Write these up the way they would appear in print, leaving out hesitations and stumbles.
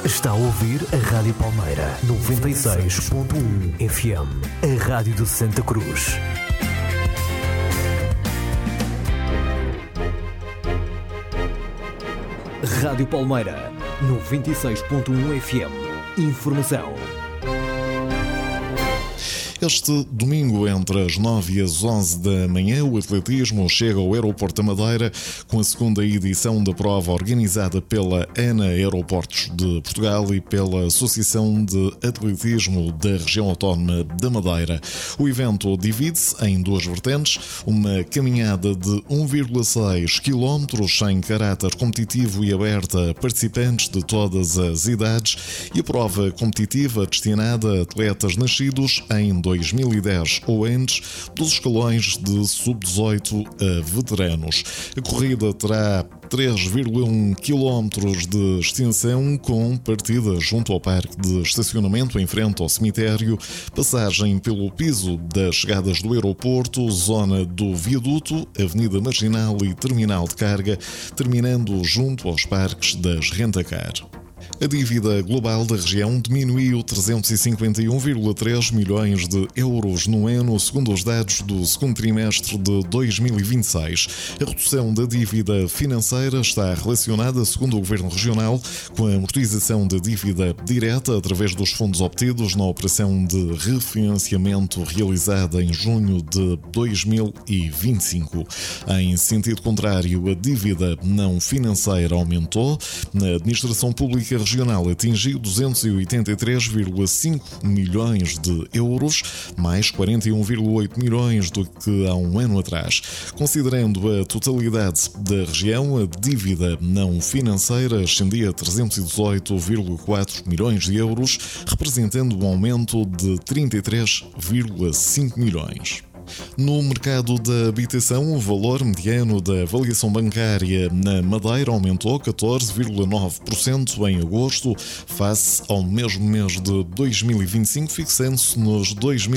Está a ouvir a Rádio Palmeira 96.1 FM, a rádio de Santa Cruz. Rádio Palmeira 96.1 FM. Informação. Este domingo, entre as 9 e as 11 da manhã, o atletismo chega ao Aeroporto da Madeira com a segunda edição da prova organizada pela ANA Aeroportos de Portugal e pela Associação de Atletismo da Região Autónoma da Madeira. O evento divide-se em duas vertentes, uma caminhada de 1,6 km em caráter competitivo e aberta a participantes de todas as idades e a prova competitiva destinada a atletas nascidos em 2010 ou antes, dos escalões de sub-18 a veteranos. A corrida terá 3,1 km de extensão, com partida junto ao parque de estacionamento em frente ao cemitério, passagem pelo piso das chegadas do aeroporto, zona do viaduto, avenida Marginal e terminal de carga, terminando junto aos parques das Rentacar. A dívida global da região diminuiu 351,3 milhões de euros no ano, segundo os dados do segundo trimestre de 2026. A redução da dívida financeira está relacionada, segundo o Governo Regional, com a amortização da dívida direta através dos fundos obtidos na operação de refinanciamento realizada em junho de 2025. Em sentido contrário, a dívida não financeira aumentou. Na administração pública regional atingiu 283,5 milhões de euros, mais 41,8 milhões do que há um ano atrás. Considerando a totalidade da região, a dívida não financeira ascendia a 318,4 milhões de euros, representando um aumento de 33,5 milhões. No mercado da habitação, o valor mediano da avaliação bancária na Madeira aumentou 14,9% em agosto, face ao mesmo mês de 2025, fixando-se nos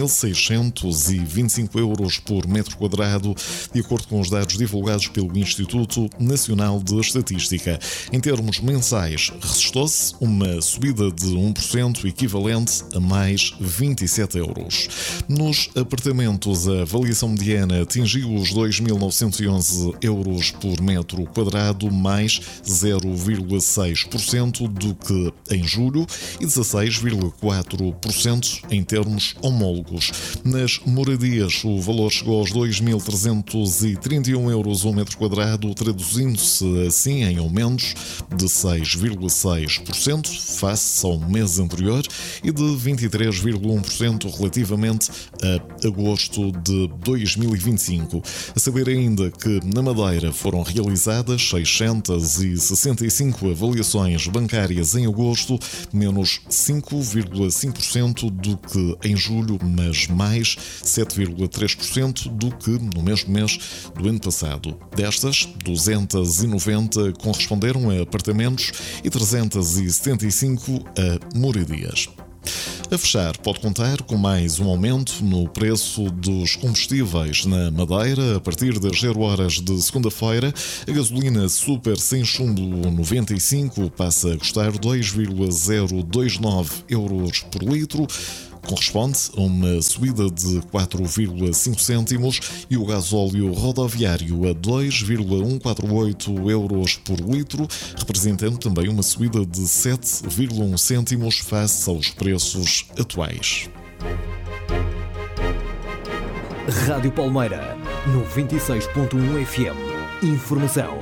2.625 euros por metro quadrado, de acordo com os dados divulgados pelo Instituto Nacional de Estatística. Em termos mensais, registou-se uma subida de 1%, equivalente a mais 27 euros. Nos apartamentos, a avaliação mediana atingiu os 2.911 euros por metro quadrado, mais 0,6% do que em julho e 16,4% em termos homólogos. Nas moradias, o valor chegou aos 2.331 euros um metro quadrado, traduzindo-se assim em aumentos de 6,6% face ao mês anterior e de 23,1% relativamente a agosto de 2025. A saber ainda que na Madeira foram realizadas 665 avaliações bancárias em agosto, menos 5,5% do que em julho, mas mais 7,3% do que no mesmo mês do ano passado. Destas, 290 corresponderam a apartamentos e 375 a moradias. A fechar, pode contar com mais um aumento no preço dos combustíveis na Madeira. A partir das 0 horas de segunda-feira, a gasolina super sem chumbo 95 passa a custar 2,029 euros por litro, corresponde a uma subida de 4,5 cêntimos, e o gasóleo rodoviário a 2,148 euros por litro, representando também uma subida de 7,1 cêntimos face aos preços atuais. Rádio Palmeira 96.1 FM. Informação.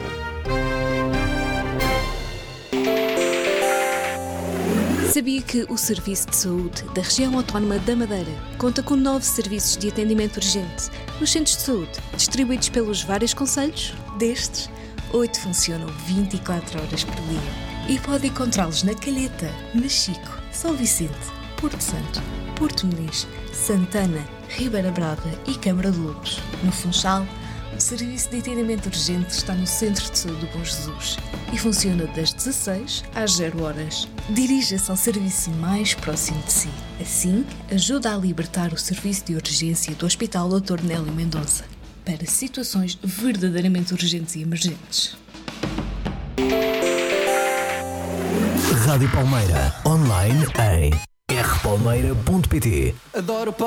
Sabia que o Serviço de Saúde da Região Autónoma da Madeira conta com 9 serviços de atendimento urgente nos centros de saúde, distribuídos pelos vários concelhos? Destes, 8 funcionam 24 horas por dia e pode encontrá-los na Calheta, Machico, São Vicente, Porto Santo, Porto Muniz, Santana, Ribeira Brava e Câmara de Lobos. No Funchal, o serviço de atendimento urgente está no Centro de Saúde do Bom Jesus e funciona das 16 às 0 horas. Dirija-se ao serviço mais próximo de si. Assim, ajuda a libertar o serviço de urgência do Hospital Dr. Nélio Mendonça para situações verdadeiramente urgentes e emergentes. Rádio Palmeira. Online em rpalmeira.pt. Adoro